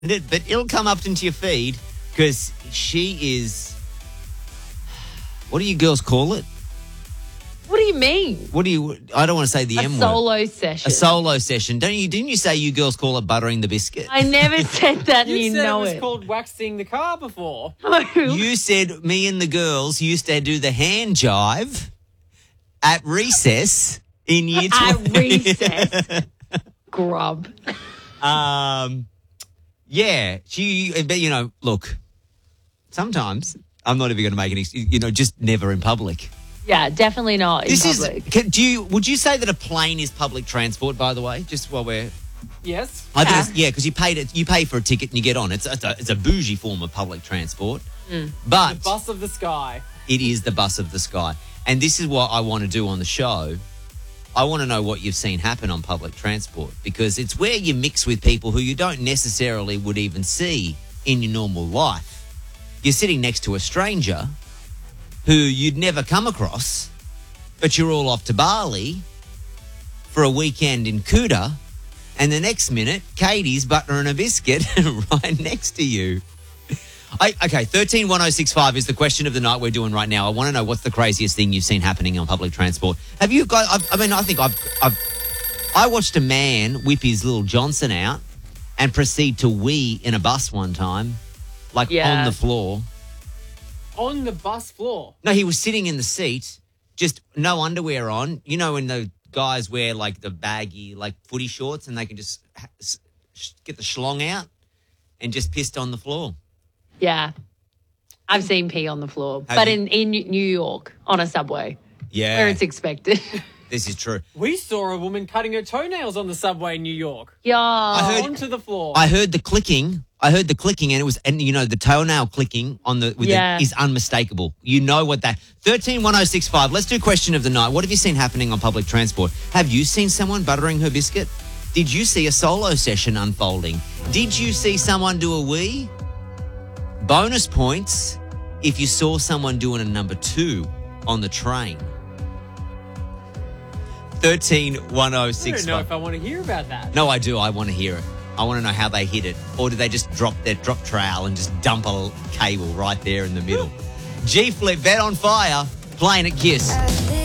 But it'll come up into your feed because she is. What do you girls call it? What do you mean? What do you? I don't want to say the M word. A solo session. A solo session. Didn't you say you girls call it buttering the biscuit? I never said that. You said know it was called waxing the car before. You said me and the girls used to do the hand jive at recess in year 12. At recess. Grub. Yeah. But, look, sometimes I'm not even going to make any, just never in public. Yeah, definitely not in public. Would you say that a plane is public transport, by the way, just while we're... Yes. Because you pay for a ticket and you get on. It's a bougie form of public transport. But The bus of the sky. it is the bus of the sky. And this is what I want to do on the show. I want to know what you've seen happen on public transport because it's where you mix with people who you don't necessarily would even see in your normal life. You're sitting next to a stranger who you'd never come across, but you're all off to Bali for a weekend in Kuta, and the next minute, Katie's buttering a biscuit right next to you. Okay, 131065 is the question of the night we're doing right now. I want to know what's the craziest thing you've seen happening on public transport. Have you got? I watched a man whip his little Johnson out and proceed to wee in a bus one time, on the floor. On the bus floor? No, he was sitting in the seat, just no underwear on. You know when the guys wear the baggy footy shorts and they can just get the schlong out and just pissed on the floor. Yeah. I've seen pee on the floor. Have in New York on a subway. Yeah. Where it's expected. This is true. We saw a woman cutting her toenails on the subway in New York. Yeah. Onto the floor. I heard the clicking. And it was, the toenail clicking is unmistakable. You know what that. 131065. Let's do question of the night. What have you seen happening on public transport? Have you seen someone buttering her biscuit? Did you see a solo session unfolding? Did you see someone do a wee? Bonus points if you saw someone doing a number 2 on the train. 131065. I don't know if I want to hear about that. No, I do. I want to hear it. I want to know how they hit it. Or did they just drop trowel and just dump a cable right there in the middle? G-Flip, Bet on Fire, playing at Kiss.